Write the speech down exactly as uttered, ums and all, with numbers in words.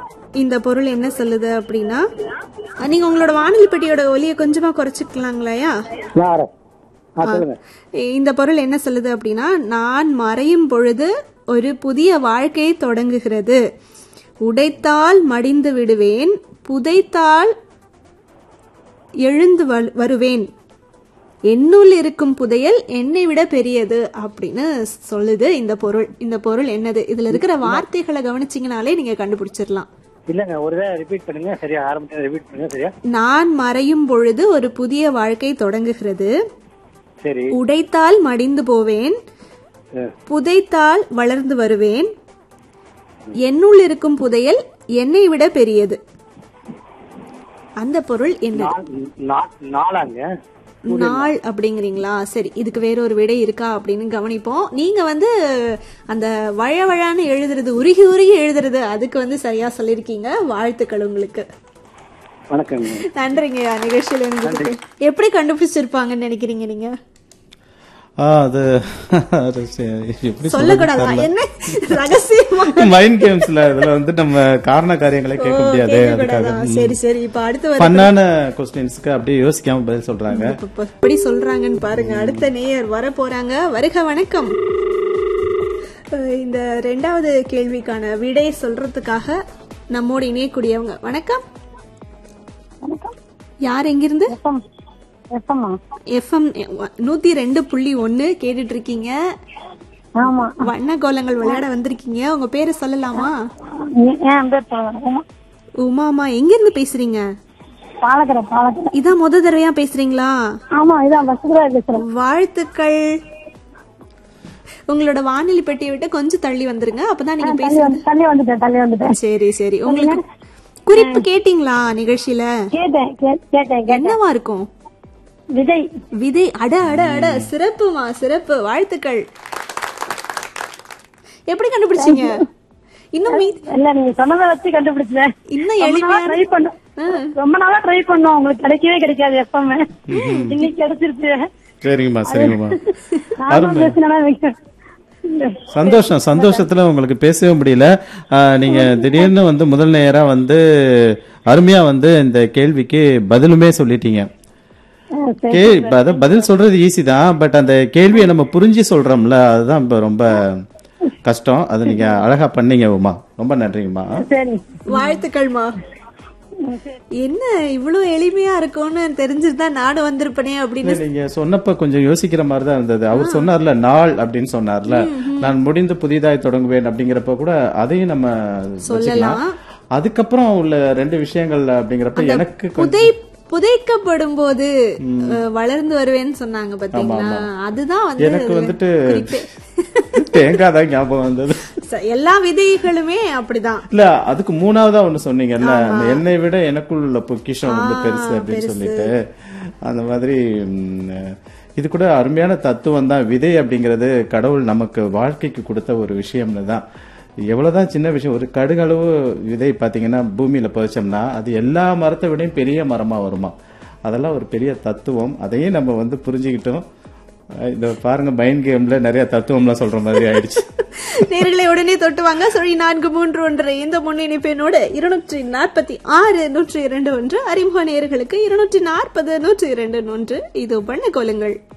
இந்த பொருள் என்ன சொல்லுது அப்படின்னா, நீங்க உங்களோட வானிலை பெட்டியோட ஒலியை கொஞ்சமா குறைச்சிக்கலாங்களையா? இந்த பொருள் என்ன சொல்லுது அப்படின்னா, நான் மறையும் பொழுது ஒரு புதிய வாழ்க்கை தொடங்குகிறது. உடைத்தால் மடிந்து விடுவேன், புதைத்தால் எழுந்து வருவேன், என்னுள் இருக்கும் புதையல் என்னை விட பெரியது அப்படின்னு சொல்லுது இந்த பொருள். இந்த பொருள் என்னது? இதுல இருக்கிற வார்த்தைகளை கவனிச்சீங்கனாலே நீங்க கண்டுபிடிச்சிடலாம். இல்லங்க, ஒரு தடவை ரிப்பீட் பண்ணுங்க. சரியா ஆரம்பிச்சு ரிப்பீட் பண்ணுங்க. சரியா? நான் மறையும் பொழுது ஒரு புதிய வாழ்க்கை தொடங்குகிறது. சரி. உடைத்தால் மடிந்து போவேன், புதைத்தால் வளர்ந்து வருவேன், என்னுள் இருக்கும் புதையல் என்னை விட பெரியது. அந்த பொருள் என்ன? நாளாங்க. நாள் அப்படிங்கிறீங்களா? சரி, இதுக்கு வேற ஒரு விடை இருக்கா அப்படின்னு கவனிப்போம். நீங்க வந்து அந்த வழவழான்னு எழுதுறது, உருகி உருகி எழுதுறது, அதுக்கு வந்து சரியா சொல்லிருக்கீங்க. வாழ்த்துக்கள் உங்களுக்கு. வணக்கம். நன்றிங்க. நிகழ்ச்சியில எப்படி கண்டுபிடிச்சிருப்பாங்கன்னு நினைக்கிறீங்க நீங்க? சொல்லக்கூடாதா? என்ன ரகசியமா மைண்ட் கேம்ஸ்ல இதுல வந்து நம்ம காரண காரியங்களை கேட்க முடியாது. அதுக்காக சரி சரி. இப்ப அடுத்து ஃபன்னான क्वेश्चंसக்கு அப்படியே யோசிக்காம பதில் சொல்றாங்க. எப்படி சொல்றாங்கன்னு பாருங்க. அடுத்த நேயர் வர போறாங்க. வருக, வணக்கம். இந்த ரெண்டாவது கேள்விக்கான விடை சொல்றதுக்காக நம்மோடு இணையக்கூடியவங்க. வணக்கம். யார் எங்கிருந்து? எஃப்எம் நூத்தி ரெண்டு புள்ளி ஒன்னு கேட்டுட்டு இருக்கீங்க. வண்ண கோலங்கள் விளையாட வந்திருக்கீங்க. உங்க பேரு சொல்லலாமா? உமாமா. எங்க இருந்து பேசுறீங்க? இதான் முத தடவையா பேசுறீங்களா? வாழ்த்துக்கள். உங்களோட வானிலை பெட்டியை விட்டு கொஞ்சம் தள்ளி வந்துருங்க, அப்பதான் நீங்க பேசுறீங்க. சரி சரி. உங்களுக்கு குறிப்பு கேட்டீங்களா நிகழ்ச்சியில? என்னவா இருக்கும்? விதை. விதை. அட அட அட, சிறப்புமா, சிறப்பு. வாழ்த்துக்கள். எப்படி கண்டுபிடிச்சீங்க? இன்னும் நீங்க சொன்னதை வச்சு கண்டுபிடிச்சேன். இன்னும் எளிமையா ட்ரை பண்ண ரொம்ப நாளா ட்ரை பண்ணோம். உங்களுக்கு கிடைக்கவே கிடைக்காது எப்பவுமே. இன்னைக்கு கிடைச்சிருச்சு. சரிங்கம்மா சரிங்கம்மா. சந்தோஷம். சந்தோஷத்துல உங்களுக்கு பேசவே முடியல. நீங்க திடீர்னு வந்து முதல் நேரா வந்து அருமையா வந்து இந்த கேள்விக்கு பதிலுமே சொல்லிட்டீங்க. பதில் சொல்றது ஈஸி தான், பட் அந்த கேள்வியை நம்ம புரிஞ்சு சொல்றோம்ல, அதுதான் ரொம்ப கஷ்டம். அது நீங்க அழகா பண்ணீங்க உமா. ரொம்ப நன்றிங்கம்மா. வாழ்த்துக்கள்மா. என்ன இவ்வளவு எளிமையா இருக்கும்னு தெரிஞ்சிருந்தா நானும் வந்திருப்பேனே அப்படின்னு நீங்க சொன்னப்ப கொஞ்சம் யோசிக்கிற மாதிரி தான் இருந்தது. அவர் சொன்னார்ல நாள் அப்படின்னு சொன்னார்ல, நான் முடிந்து புதிதாய் தொடங்குவேன் அப்படிங்கிறப்ப கூட அதையும் நம்ம சொல்லலாம். அதுக்கப்புறம் உள்ள ரெண்டு விஷயங்கள் அப்படிங்கிறப்ப எனக்கு புதைக்கப்படும் போது வளர்ந்து வருவேன்னு சொன்னாங்க பாத்தீங்களா? அதுதான் வந்து எனக்கு வந்துட்டு தேங்காய் தான் ஞாபகம் வந்தது. எல்லா விதைகளுமே அப்படிதான். இல்ல, அதுக்கு மூணாவதா ஒண்ணு சொன்னீங்கல்ல, என்னை விட எனக்குள்ள உள்ள பொக்கிஷம் வந்து பெருசு அப்படின்னு சொல்லிட்டு, அந்த மாதிரி இது கூட அருமையான தத்துவம் தான். விதை அப்படிங்கறது கடவுள் நமக்கு வாழ்க்கைக்கு கொடுத்த ஒரு விஷயம்னு தான். எவ்வளவுதான் சின்ன விஷயம், ஒரு கடுகளவு விதை பாத்தீங்கன்னா பூமியில புதைச்சோம்னா அது எல்லா மரத்தை விடையும் பெரிய மரமா வருமா. அதெல்லாம் ஒரு பெரிய தத்துவம். அதையும் நம்ம வந்து புரிஞ்சுக்கிட்டோம். இந்த பாருங்க, மைண்ட் கேம்ல நிறைய தத்துவம்லாம் சொல்ற மாதிரி ஆயிடுச்சு. நேர்களை உடனே தொட்டுவாங்க. சொல்லி நான்கு மூன்று ஒன்று இந்த முன்னிணைப்பினோடு இருநூற்றி நாற்பத்தி ஆறு நூற்றி இரண்டு ஒன்று அறிமுக நேர்களுக்கு இருநூற்றி நாற்பது நூற்றி இரண்டு ஒன்று. இது பண்ண கொள்ளுங்கள்.